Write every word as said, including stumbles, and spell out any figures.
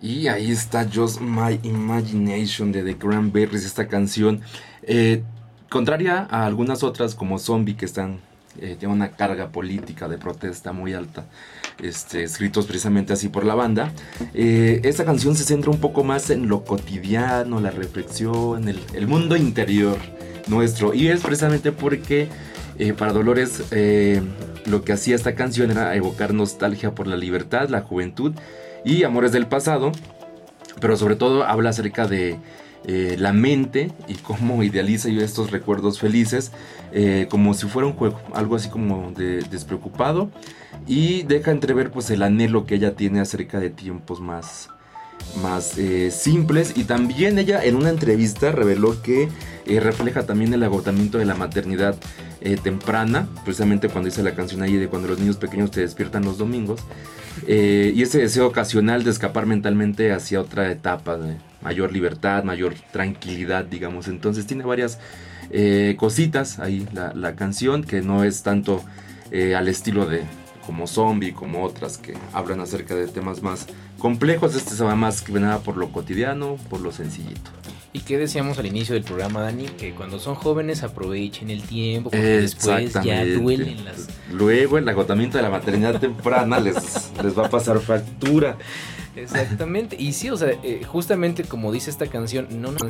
Y ahí está Just My Imagination de The Cranberries, esta canción. Eh, contraria a algunas otras como Zombie, que están eh, tienen una carga política de protesta muy alta, este, escritos precisamente así por la banda. Eh, esta canción se centra un poco más en lo cotidiano, la reflexión, el, el mundo interior nuestro. Y es precisamente porque eh, para Dolores eh, lo que hacía esta canción era evocar nostalgia por la libertad, la juventud y amores del pasado, pero sobre todo habla acerca de eh, la mente y cómo idealiza yo estos recuerdos felices, eh, como si fuera un juego, algo así como de despreocupado, y deja entrever pues el anhelo que ella tiene acerca de tiempos más más eh, simples. Y también ella en una entrevista reveló que eh, refleja también el agotamiento de la maternidad eh, temprana, precisamente cuando dice la canción ahí de cuando los niños pequeños te despiertan los domingos, eh, y ese deseo ocasional de escapar mentalmente hacia otra etapa de mayor libertad, mayor tranquilidad, digamos. Entonces tiene varias eh, cositas ahí la, la canción, que no es tanto eh, al estilo de como Zombie, como otras que hablan acerca de temas más complejos. Este se va más que nada por lo cotidiano, por lo sencillito. ¿Y qué decíamos al inicio del programa, Dani? Que cuando son jóvenes aprovechen el tiempo, porque después ya duelen las... Luego el agotamiento de la maternidad temprana les, les va a pasar factura. Exactamente, y sí, o sea, eh, justamente como dice esta canción, no nos